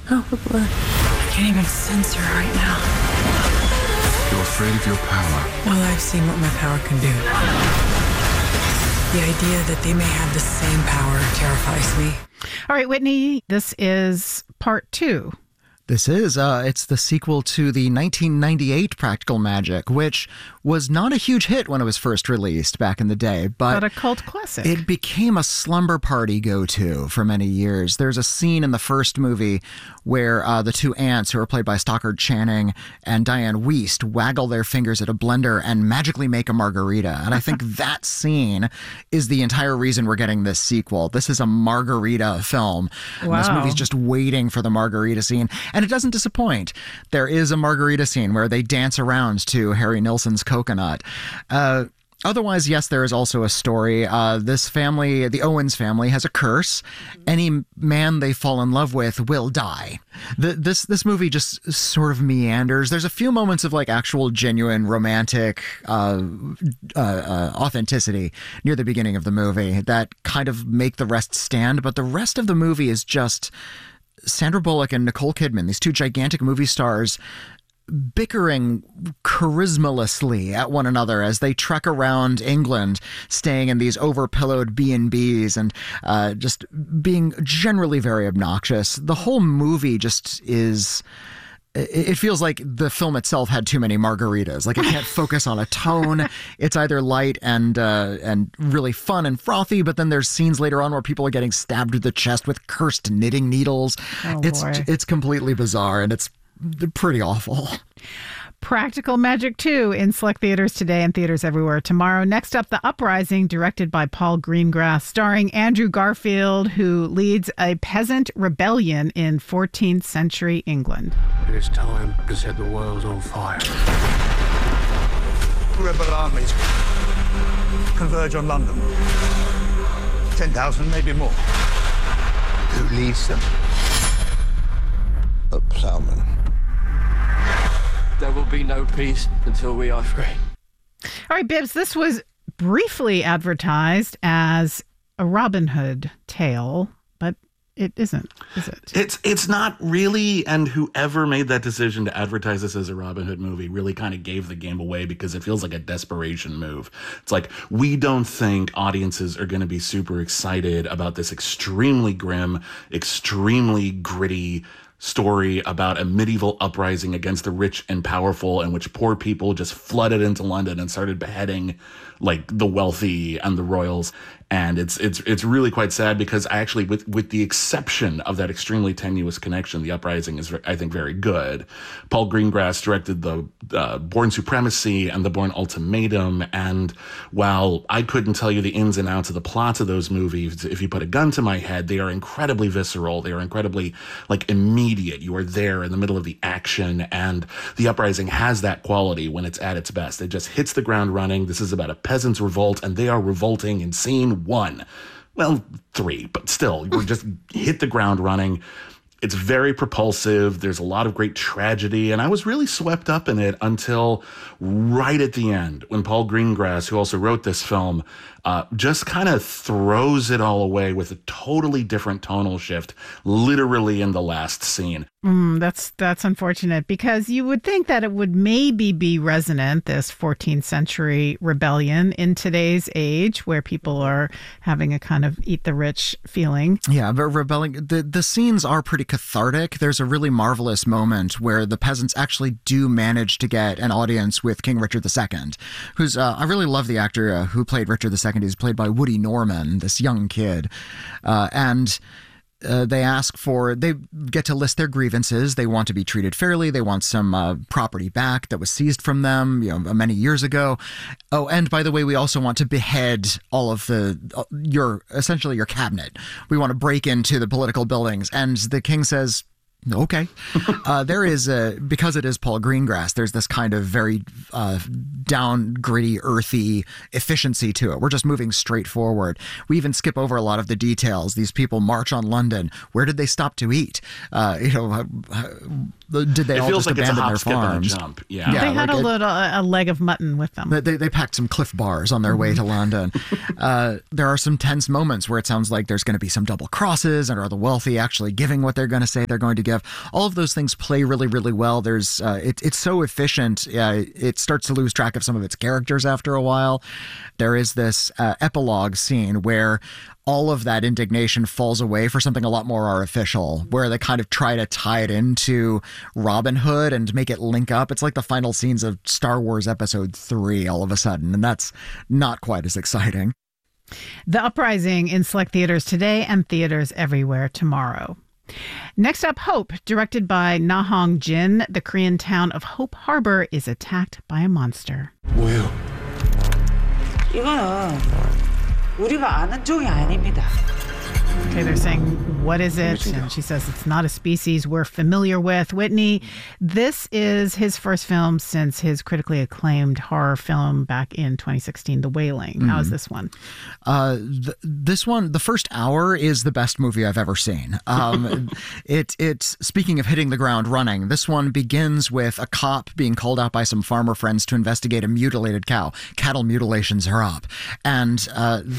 Oh, the blood. I can't even sense her right now. You're afraid of your power. Well, I've seen what my power can do. The idea that they may have the same power terrifies me. All right, Whitney, this is part 2. This is, it's the sequel to the 1998 Practical Magic, which was not a huge hit when it was first released back in the day, but a cult classic. It became a slumber party go-to for many years. There's a scene in the first movie where the two aunts, who are played by Stockard Channing and Diane Wiest, waggle their fingers at a blender and magically make a margarita. And I think that scene is the entire reason we're getting this sequel. This is a margarita film. And this movie's just waiting for the margarita scene. And it doesn't disappoint. There is a margarita scene where they dance around to Harry Nilsson's Coconut. Otherwise, yes, there is also a story. This family, the Owens family, has a curse. Any man they fall in love with will die. This movie just sort of meanders. There's a few moments of like actual genuine romantic authenticity near the beginning of the movie that kind of make the rest stand. But the rest of the movie is just Sandra Bullock and Nicole Kidman, these two gigantic movie stars, bickering charismalessly at one another as they trek around England, staying in these over-pillowed B&Bs and just being generally very obnoxious. The whole movie just is... It feels like the film itself had too many margaritas. Like, it can't focus on a tone. It's either light and really fun and frothy, but then there's scenes later on where people are getting stabbed to the chest with cursed knitting needles. Oh, it's completely bizarre, and it's pretty awful. Practical Magic 2 in select theaters today and theaters everywhere tomorrow. Next up, The Uprising, directed by Paul Greengrass, starring Andrew Garfield, who leads a peasant rebellion in 14th century England. It is time to set the world on fire. Rebel armies converge on London. 10,000, maybe more. Who leads them? A ploughman. There will be no peace until we are free. All right, Bibbs, this was briefly advertised as a Robin Hood tale, but it isn't, is it? It's not really, and whoever made that decision to advertise this as a Robin Hood movie really kind of gave the game away, because it feels like a desperation move. It's like, we don't think audiences are going to be super excited about this extremely grim, extremely gritty story about a medieval uprising against the rich and powerful, in which poor people just flooded into London and started beheading like the wealthy and the royals. And it's really quite sad, because I actually, with the exception of that extremely tenuous connection, The Uprising is, I think, very good. Paul Greengrass directed the Bourne Supremacy and the Bourne Ultimatum, and while I couldn't tell you the ins and outs of the plots of those movies, if you put a gun to my head, they are incredibly visceral. They are incredibly like immediate. You are there in the middle of the action, and The Uprising has that quality when it's at its best. It just hits the ground running. This is about a peasant's revolt, and they are revolting in scene 1. Well, 3, but still, we're just hit the ground running. It's very propulsive. There's a lot of great tragedy, and I was really swept up in it until right at the end, when Paul Greengrass, who also wrote this film, just kind of throws it all away with a totally different tonal shift, literally in the last scene. That's unfortunate, because you would think that it would maybe be resonant, this 14th century rebellion, in today's age where people are having a kind of eat the rich feeling. Yeah, but rebelling, the scenes are pretty cathartic. There's a really marvelous moment where the peasants actually do manage to get an audience with King Richard II, who's, I really love the actor who played Richard II. He's played by Woody Norman, this young kid. They get to list their grievances. They want to be treated fairly. They want some property back that was seized from them, many years ago. Oh, and by the way, we also want to behead all of your cabinet. We want to break into the political buildings. And the king says, okay. There is because it is Paul Greengrass, there's this kind of very down, gritty, earthy efficiency to it. We're just moving straight forward. We even skip over a lot of the details. These people march on London. Where did they stop to eat? did they it all feels just like it's a abandon hop, their skip, and a farms? jump. Yeah. They had like a leg of mutton with them. They packed some Cliff Bars on their way to London. There are some tense moments where it sounds like there's going to be some double crosses, and are the wealthy actually giving what they're going to say they're going to give? All of those things play really, really well. There's it's so efficient. It starts to lose track of some of its characters after a while. There is this epilogue scene where all of that indignation falls away for something a lot more artificial, where they kind of try to tie it into Robin Hood and make it link up. It's like the final scenes of Star Wars Episode 3 all of a sudden, and that's not quite as exciting. The Uprising in select theaters today and theaters everywhere tomorrow. Next up, Hope, directed by Na Hong Jin. The Korean town of Hope Harbor is attacked by a monster. 뭐예요? 이거는 우리가 아는 종이 아닙니다. Okay, they're saying, what is it? And she says, it's not a species we're familiar with. Whitney, this is his first film since his critically acclaimed horror film back in 2016, The Wailing. How is this one? This one, the first hour is the best movie I've ever seen. It's speaking of hitting the ground running, this one begins with a cop being called out by some farmer friends to investigate a mutilated cow. Cattle mutilations are up. And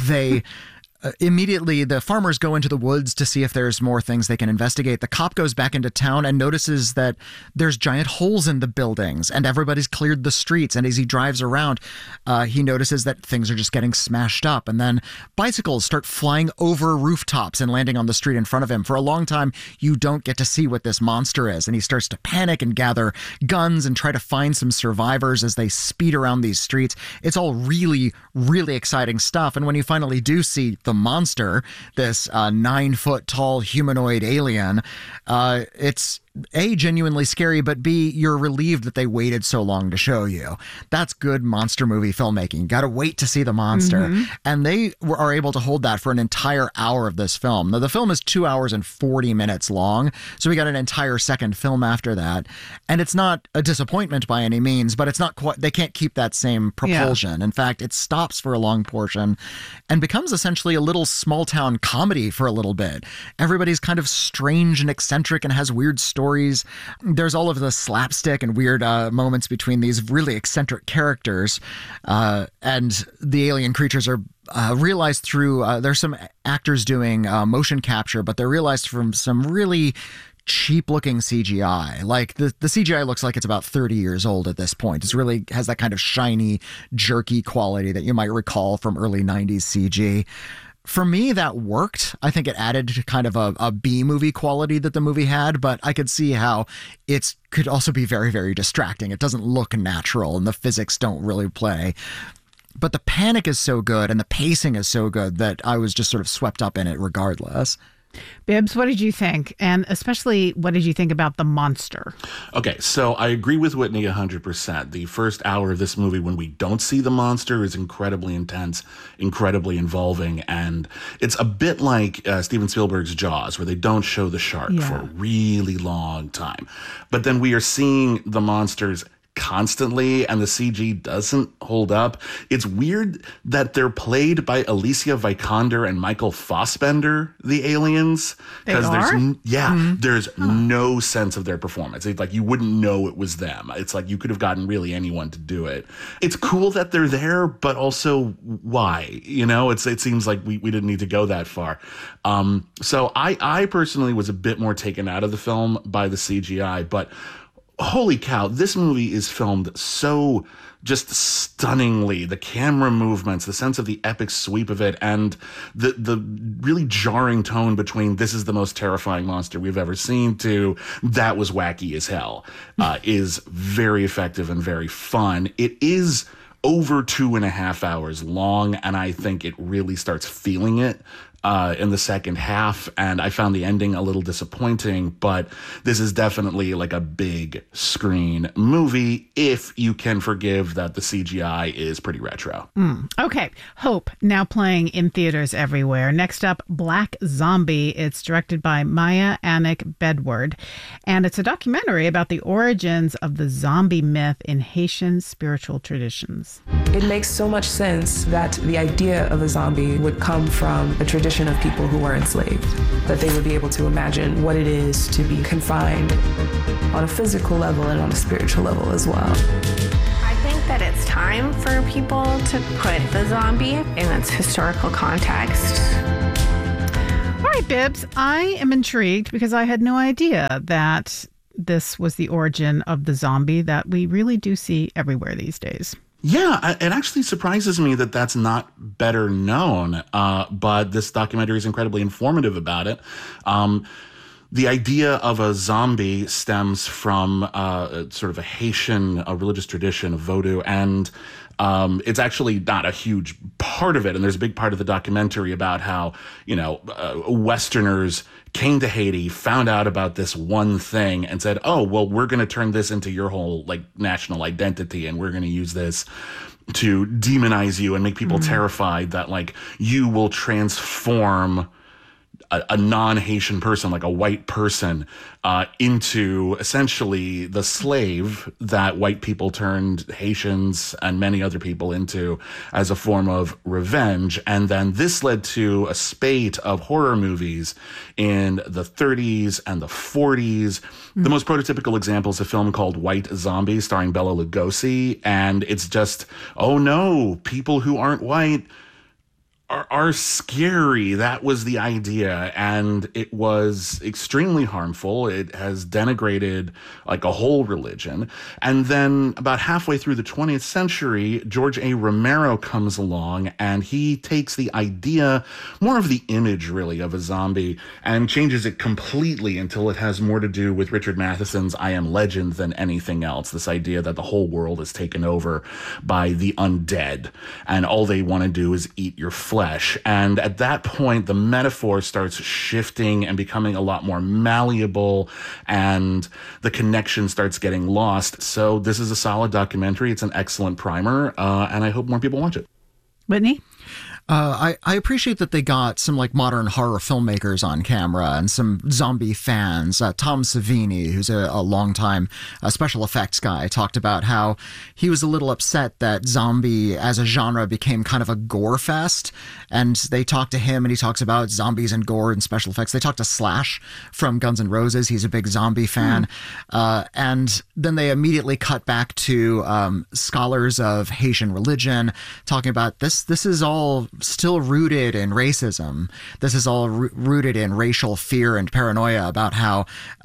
immediately, the farmers go into the woods to see if there's more things they can investigate. The cop goes back into town and notices that there's giant holes in the buildings and everybody's cleared the streets. And as he drives around, he notices that things are just getting smashed up. And then bicycles start flying over rooftops and landing on the street in front of him. For a long time, you don't get to see what this monster is. And he starts to panic and gather guns and try to find some survivors as they speed around these streets. It's all really, really exciting stuff. And when you finally do see the monster, this 9-foot tall humanoid alien, it's A, genuinely scary, but B, you're relieved that they waited so long to show you. That's good monster movie filmmaking. Got to wait to see the monster. And they are able to hold that for an entire hour of this film. Now, the film is 2 hours and 40 minutes long, so we got an entire second film after that. And it's not a disappointment by any means, but it's not quite, they can't keep that same propulsion. In fact, it stops for a long portion and becomes essentially a little small town comedy for a little bit. Everybody's kind of strange and eccentric and has weird stories. There's all of the slapstick and weird moments between these really eccentric characters, and the alien creatures are realized through there's some actors doing motion capture, but they're realized from some really cheap looking CGI. Like the CGI looks like it's about 30 years old at this point. It's really has that kind of shiny, jerky quality that you might recall from early 90s CG. For me, that worked. I think it added to kind of a B-movie quality that the movie had, but I could see how it could also be very, very distracting. It doesn't look natural, and the physics don't really play. But the panic is so good, and the pacing is so good that I was just sort of swept up in it regardless. Bibbs, what did you think? And especially, what did you think about the monster? Okay, so I agree with Whitney 100%. The first hour of this movie, when we don't see the monster, is incredibly intense, incredibly involving, and it's a bit like Steven Spielberg's Jaws, where they don't show the shark for a really long time. But then we are seeing the monsters constantly, and the CG doesn't hold up. It's weird that they're played by Alicia Vikander and Michael Fassbender, the aliens, because there's no sense of their performance. It's like you wouldn't know it was them. It's like you could have gotten really anyone to do it. It's cool that they're there, but also why? You know, it seems like we didn't need to go that far. So I personally was a bit more taken out of the film by the CGI, but holy cow, this movie is filmed so just stunningly. The camera movements, the sense of the epic sweep of it, and the really jarring tone between this is the most terrifying monster we've ever seen to that was wacky as hell is very effective and very fun. It is over 2.5 hours long, and I think it really starts feeling it in the second half, and I found the ending a little disappointing, but this is definitely like a big screen movie if you can forgive that the CGI is pretty retro. Okay, Hope, now playing in theaters everywhere. Next up, Black Zombie. It's directed by Maya Anik Bedward, and it's a documentary about the origins of the zombie myth in Haitian spiritual traditions. It makes so much sense that the idea of a zombie would come from a tradition condition of people who were enslaved, that they would be able to imagine what it is to be confined on a physical level and on a spiritual level as well. I think that it's time for people to put the zombie in its historical context. All right, Bibbs, I am intrigued because I had no idea that this was the origin of the zombie that we really do see everywhere these days. Yeah, it actually surprises me that that's not better known, but this documentary is incredibly informative about it. The idea of a zombie stems from sort of a Haitian religious tradition of Vodou, and it's actually not a huge part of it. And there's a big part of the documentary about how, Westerners came to Haiti, found out about this one thing and said, oh, well, we're going to turn this into your whole national identity. And we're going to use this to demonize you and make people terrified that you will transform a non-Haitian person, like a white person, into essentially the slave that white people turned Haitians and many other people into as a form of revenge. And then this led to a spate of horror movies in the 30s and the 40s. The most prototypical example is a film called White Zombie starring Bela Lugosi. And it's just, oh no, people who aren't white are scary. That was the idea, and it was extremely harmful. It has denigrated a whole religion. And then about halfway through the 20th century, George A. Romero comes along, and he takes the idea, more of the image really, of a zombie, and changes it completely until it has more to do with Richard Matheson's I Am Legend than anything else. This idea that the whole world is taken over by the undead, and all they want to do is eat your flesh. And at that point, the metaphor starts shifting and becoming a lot more malleable, and the connection starts getting lost. So this is a solid documentary. It's an excellent primer, and I hope more people watch it. Whitney? I appreciate that they got some modern horror filmmakers on camera and some zombie fans. Tom Savini, who's a longtime special effects guy, talked about how he was a little upset that zombie as a genre became kind of a gore fest. And they talked to him, and he talks about zombies and gore and special effects. They talked to Slash from Guns N' Roses. He's a big zombie fan. And then they immediately cut back to scholars of Haitian religion talking about this is all still rooted in racism. This is all rooted in racial fear and paranoia about how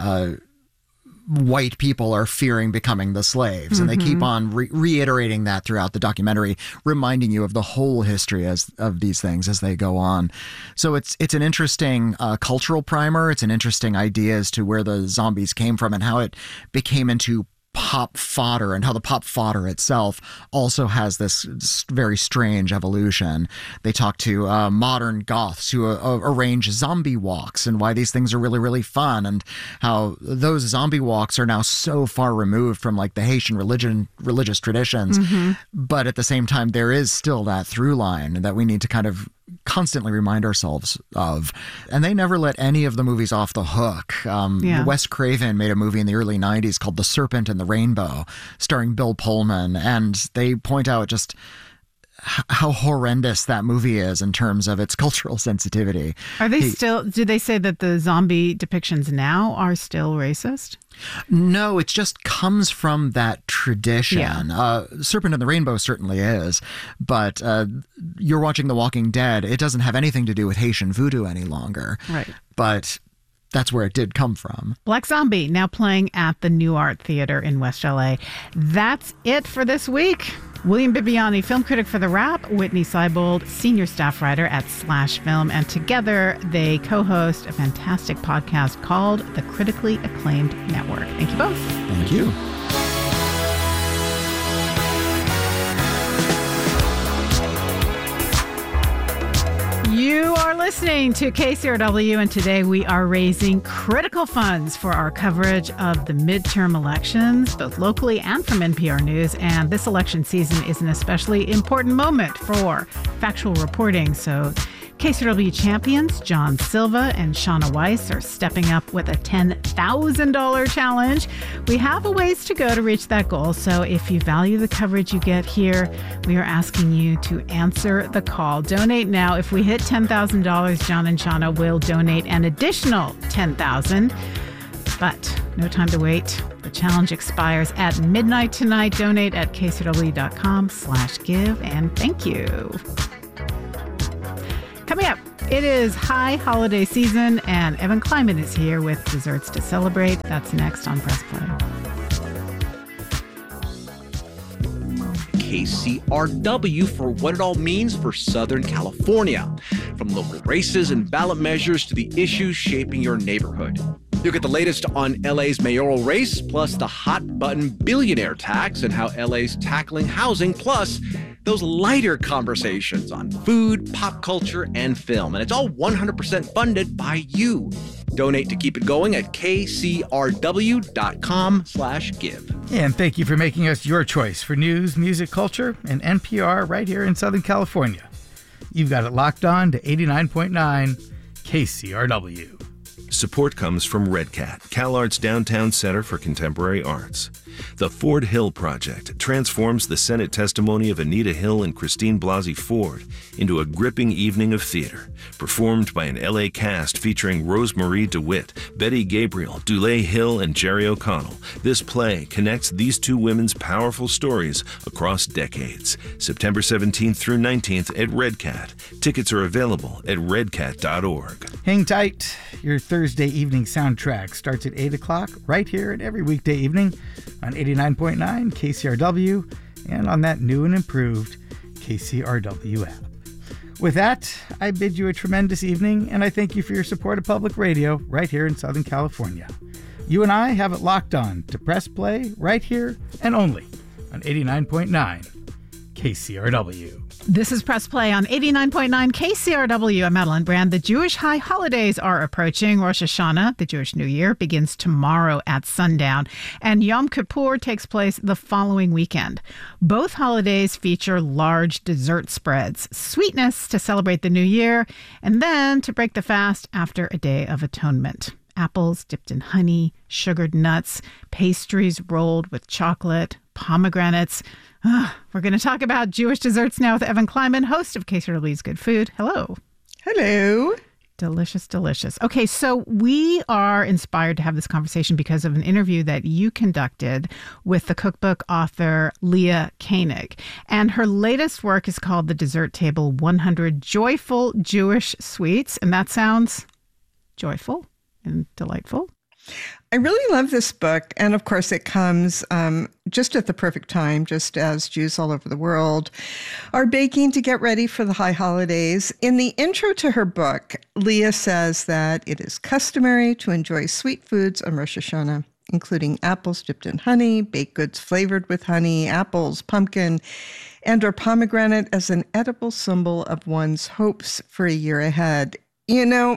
white people are fearing becoming the slaves. And they keep on reiterating that throughout the documentary, reminding you of the whole history of these things as they go on. So it's an interesting cultural primer. It's an interesting idea as to where the zombies came from and how it became into pop fodder, and how the pop fodder itself also has this very strange evolution. They talk to modern goths who arrange zombie walks and why these things are really, really fun, and how those zombie walks are now so far removed from the Haitian religious traditions. But at the same time, there is still that through line that we need to kind of constantly remind ourselves of. And they never let any of the movies off the hook. Wes Craven made a movie in the early 90s called The Serpent and the Rainbow, starring Bill Pullman, and they point out just how horrendous that movie is in terms of its cultural sensitivity. Are they do they say that the zombie depictions now are still racist? No, it just comes from that tradition. Serpent and the Rainbow certainly is, but you're watching The Walking Dead. It doesn't have anything to do with Haitian voodoo any longer. Right. But that's where it did come from. Black Zombie, now playing at the New Art Theater in West LA. That's it for this week. William Bibbiani, film critic for The Wrap, Whitney Seibold, senior staff writer at Slash Film, and together they co-host a fantastic podcast called The Critically Acclaimed Network. Thank you both. Thank you. You are listening to KCRW, and today we are raising critical funds for our coverage of the midterm elections, both locally and from NPR News. And this election season is an especially important moment for factual reporting. So KCRW champions John Silva and Shauna Weiss are stepping up with a $10,000 challenge. We have a ways to go to reach that goal, so if you value the coverage you get here, we are asking you to answer the call. Donate now. If we hit $10,000, John and Shauna will donate an additional $10,000. But no time to wait. The challenge expires at midnight tonight. Donate at kcrw.com/give, and thank you. Coming up, it is high holiday season, and Evan Kleiman is here with desserts to celebrate. That's next on Press Play. KCRW for what it all means for Southern California. From local races and ballot measures to the issues shaping your neighborhood. You'll get the latest on LA's mayoral race, plus the hot button billionaire tax and how LA's tackling housing, plus those lighter conversations on food, pop culture, and film. And it's all 100% funded by you. Donate to keep it going at kcrw.com/give. And thank you for making us your choice for news, music, culture, and NPR right here in Southern California. You've got it locked on to 89.9 KCRW. Support comes from Red Cat, CalArts Downtown Center for Contemporary Arts. The Ford Hill Project transforms the Senate testimony of Anita Hill and Christine Blasey Ford into a gripping evening of theater, performed by an LA cast featuring Rosemarie DeWitt, Betty Gabriel, Dulé Hill, and Jerry O'Connell. This play connects these two women's powerful stories across decades. September 17th through 19th at Red Cat. Tickets are available at redcat.org. Hang tight. Your Thursday evening soundtrack starts at 8 o'clock right here and every weekday evening on 89.9 KCRW and on that new and improved KCRW app. With that, I bid you a tremendous evening, and I thank you for your support of public radio right here in Southern California. You and I have it locked on to Press Play right here and only on 89.9 KCRW. This is Press Play on 89.9 KCRW. I'm Madeline Brand. The Jewish high holidays are approaching. Rosh Hashanah, the Jewish New Year, begins tomorrow at sundown, and Yom Kippur takes place the following weekend. Both holidays feature large dessert spreads, sweetness to celebrate the new year, and then to break the fast after a day of atonement. Apples dipped in honey, sugared nuts, pastries rolled with chocolate, pomegranates. We're going to talk about Jewish desserts now with Evan Kleiman, host of KCRW's Good Food. Hello. Hello. Delicious, delicious. Okay, so we are inspired to have this conversation because of an interview that you conducted with the cookbook author Leah Koenig. And her latest work is called The Dessert Table: 100 Joyful Jewish Sweets. And that sounds joyful and delightful. I really love this book. And of course, it comes just at the perfect time, just as Jews all over the world are baking to get ready for the high holidays. In the intro to her book, Leah says that it is customary to enjoy sweet foods on Rosh Hashanah, including apples dipped in honey, baked goods flavored with honey, apples, pumpkin, and or pomegranate as an edible symbol of one's hopes for a year ahead. You know,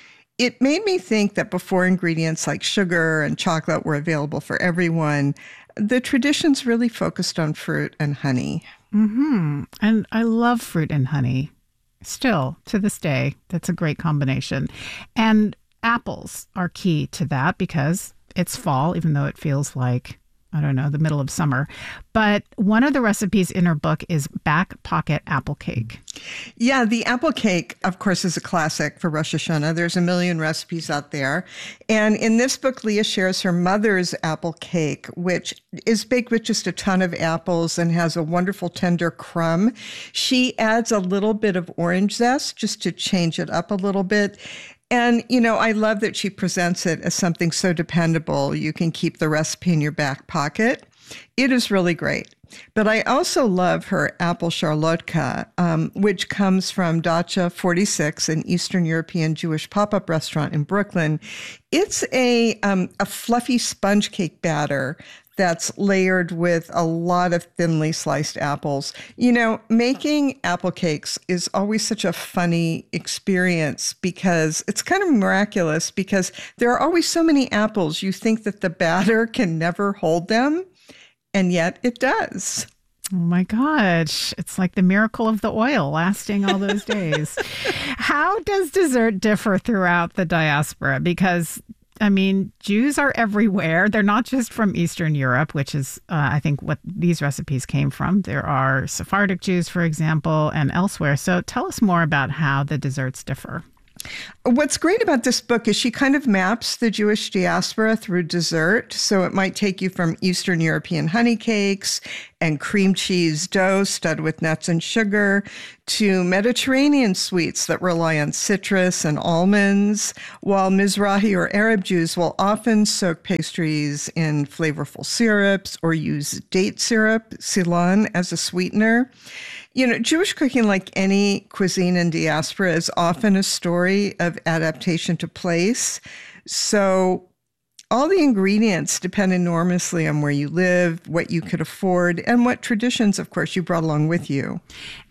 it made me think that before ingredients like sugar and chocolate were available for everyone, the traditions really focused on fruit and honey. Mm-hmm. And I love fruit and honey. Still, to this day, that's a great combination. And apples are key to that because it's fall, even though it feels like, I don't know, the middle of summer. But one of the recipes in her book is back pocket apple cake. Yeah, the apple cake, of course, is a classic for Rosh Hashanah. There's a million recipes out there. And in this book, Leah shares her mother's apple cake, which is baked with just a ton of apples and has a wonderful tender crumb. She adds a little bit of orange zest just to change it up a little bit. And, you know, I love that she presents it as something so dependable. You can keep the recipe in your back pocket. It is really great. But I also love her apple charlotka, which comes from Dacha 46, an Eastern European Jewish pop-up restaurant in Brooklyn. It's a fluffy sponge cake batter that's layered with a lot of thinly sliced apples. You know, making apple cakes is always such a funny experience because it's kind of miraculous because there are always so many apples. You think that the batter can never hold them, and yet it does. Oh my gosh. It's like the miracle of the oil lasting all those days. How does dessert differ throughout the diaspora? Because, I mean, Jews are everywhere. They're not just from Eastern Europe, which is, I think, what these recipes came from. There are Sephardic Jews, for example, and elsewhere. So tell us more about how the desserts differ. What's great about this book is she kind of maps the Jewish diaspora through dessert. So it might take you from Eastern European honey cakes and cream cheese dough studded with nuts and sugar to Mediterranean sweets that rely on citrus and almonds, while Mizrahi or Arab Jews will often soak pastries in flavorful syrups or use date syrup, Silan, as a sweetener. You know, Jewish cooking, like any cuisine in diaspora, is often a story of adaptation to place. So all the ingredients depend enormously on where you live, what you could afford, and what traditions, of course, you brought along with you.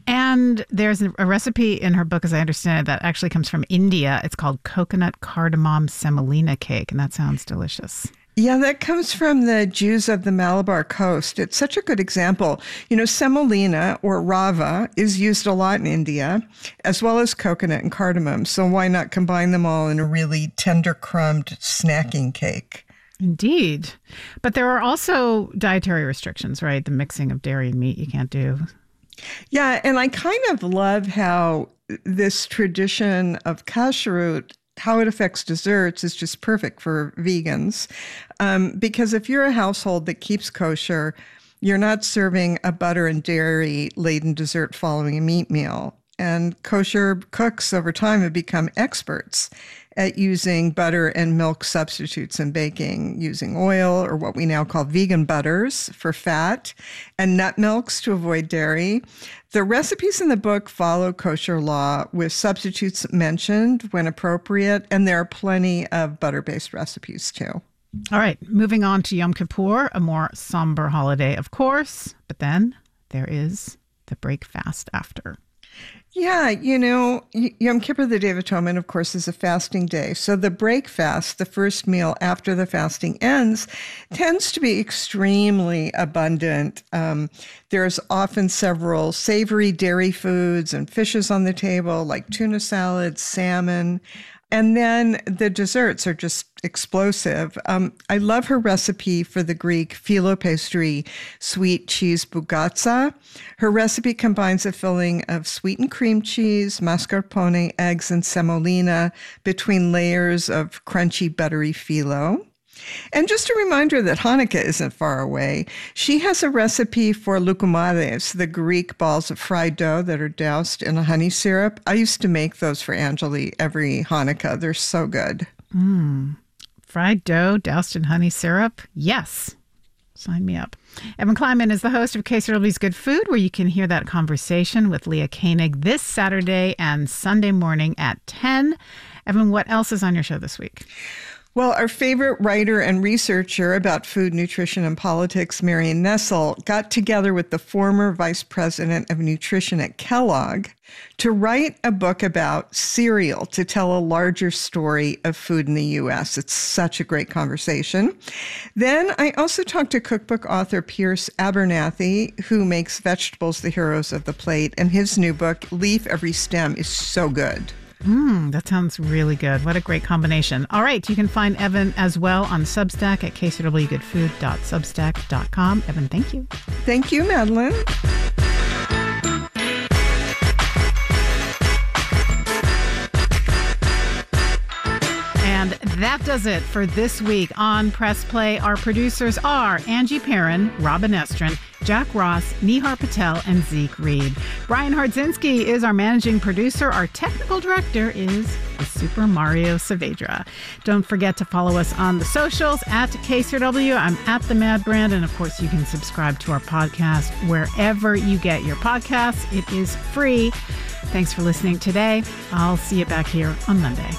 And there's a recipe in her book, as I understand it, that actually comes from India. It's called coconut cardamom semolina cake, and that sounds delicious. Yeah, that comes from the Jews of the Malabar coast. It's such a good example. You know, semolina or rava is used a lot in India, as well as coconut and cardamom. So why not combine them all in a really tender crumbed snacking cake? Indeed. But there are also dietary restrictions, right? The mixing of dairy and meat you can't do. Yeah, and I kind of love how this tradition of kashrut, how it affects desserts, is just perfect for vegans. Because if you're a household that keeps kosher, you're not serving a butter and dairy laden dessert following a meat meal. And kosher cooks over time have become experts at using butter and milk substitutes in baking, using oil, or what we now call vegan butters, for fat, and nut milks to avoid dairy. The recipes in the book follow kosher law, with substitutes mentioned when appropriate, and there are plenty of butter-based recipes too. All right, moving on to Yom Kippur, a more somber holiday, of course, but then there is the break fast after. Yeah, you know, Yom Kippur, the Day of Atonement, of course, is a fasting day. So the break fast, the first meal after the fasting ends, tends to be extremely abundant. There's often several savory dairy foods and fishes on the table, like tuna salad, salmon. And then the desserts are just explosive. I love her recipe for the Greek phyllo pastry, sweet cheese bougatsa. Her recipe combines a filling of sweetened cream cheese, mascarpone, eggs, and semolina between layers of crunchy, buttery phyllo. And just a reminder that Hanukkah isn't far away. She has a recipe for loukoumades, the Greek balls of fried dough that are doused in a honey syrup. I used to make those for Angeli every Hanukkah. They're so good. Fried dough doused in honey syrup? Yes. Sign me up. Evan Kleinman is the host of KCRW's Good Food, where you can hear that conversation with Leah Koenig this Saturday and Sunday morning at 10. Evan, what else is on your show this week? Well, our favorite writer and researcher about food, nutrition, and politics, Marion Nestle, got together with the former vice president of nutrition at Kellogg to write a book about cereal to tell a larger story of food in the U.S. It's such a great conversation. Then I also talked to cookbook author Pierce Abernathy, who makes vegetables the heroes of the plate, and his new book, Leaf Every Stem, is so good. That sounds really good. What a great combination. All right, you can find Evan as well on Substack at kcwgoodfood.substack.com. Evan, thank you. Thank you, Madeline. And that does it for this week on Press Play. Our producers are Angie Perrin, Robin Estrin, Jack Ross, Nihar Patel, and Zeke Reed. Brian Hardzinski is our managing producer. Our technical director is the Super Mario Saavedra. Don't forget to follow us on the socials at KCRW. I'm at The Mad Brand. And of course, you can subscribe to our podcast wherever you get your podcasts. It is free. Thanks for listening today. I'll see you back here on Monday.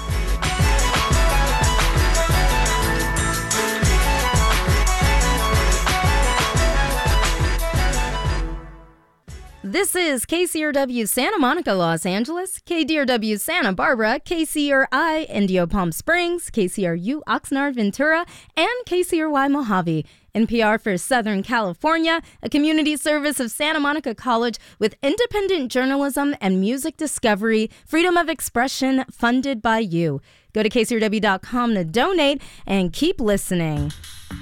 This This is KCRW Santa Monica, Los Angeles, KDRW Santa Barbara, KCRI Indio Palm Springs, KCRU Oxnard Ventura, and KCRY Mojave. NPR for Southern California, a community service of Santa Monica College with independent journalism and music discovery, freedom of expression funded by you. Go to KCRW.com to donate and keep listening.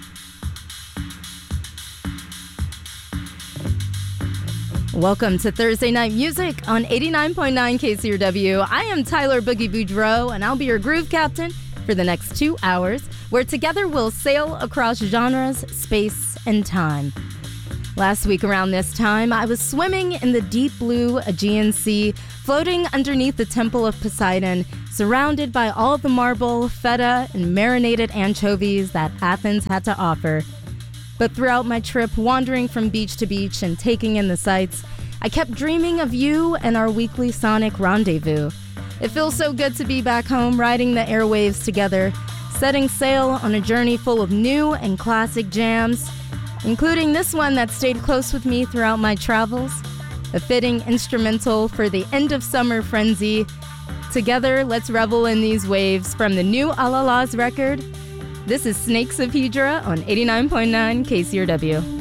Welcome to Thursday Night Music on 89.9 KCRW. I am Tyler Boogie Boudreau, and I'll be your groove captain for the next 2 hours, where together we'll sail across genres, space, and time. Last week around this time, I was swimming in the deep blue Aegean Sea, floating underneath the Temple of Poseidon, surrounded by all the marble, feta, and marinated anchovies that Athens had to offer. But throughout my trip, wandering from beach to beach and taking in the sights, I kept dreaming of you and our weekly sonic rendezvous. It feels so good to be back home, riding the airwaves together, setting sail on a journey full of new and classic jams, including this one that stayed close with me throughout my travels, a fitting instrumental for the end of summer frenzy. Together, let's revel in these waves from the new Alalas record. This is Snakes of Hydra on 89.9 KCRW.